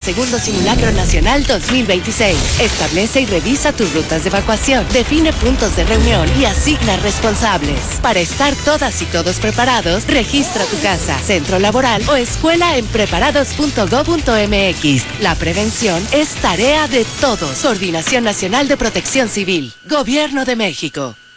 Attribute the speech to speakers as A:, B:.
A: Segundo Simulacro Nacional 2026. Establece y revisa tus rutas de evacuación, define puntos de reunión y asigna responsables. Para estar todas y todos preparados, registra tu casa, centro laboral o escuela en preparados.gov.mx. La prevención es tarea de todos. Coordinación Nacional de Protección Civil. Gobierno de México.